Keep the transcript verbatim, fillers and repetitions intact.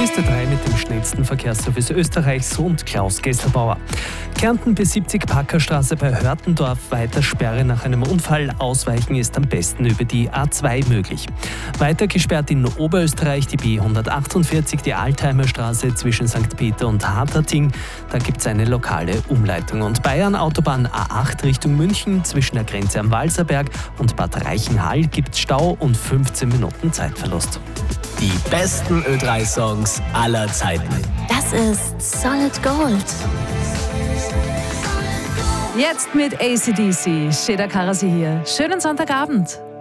Piste drei mit dem schnellsten Verkehrsservice Österreichs und Klaus Gesselbauer. Kärnten B siebzig Packerstraße bei Hörtendorf, weiter Sperre nach einem Unfall. Ausweichen ist am besten über die A zwei möglich. Weiter gesperrt in Oberösterreich die B hundertachtundvierzig, die Altheimerstraße zwischen Sankt Peter und Harterting. Da gibt es eine lokale Umleitung. Und Bayern Autobahn A acht Richtung München zwischen der Grenze am Walserberg und Bad Reichenhall gibt es Stau und fünfzehn Minuten Zeitverlust. Die besten Ö drei Songs aller Zeiten. Das ist Solid Gold. Jetzt mit A C D C. Sheda Karasi hier. Schönen Sonntagabend.